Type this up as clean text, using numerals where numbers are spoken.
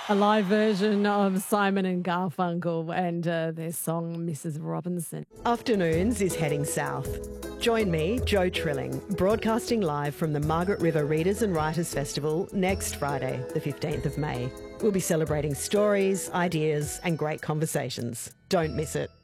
A live version of Simon and Garfunkel and their song Mrs. Robinson. Afternoons is heading south. Join me, Jo Trilling, broadcasting live from the Margaret River Readers and Writers Festival next Friday, the 15th of May. We'll be celebrating stories, ideas and great conversations. Don't miss it.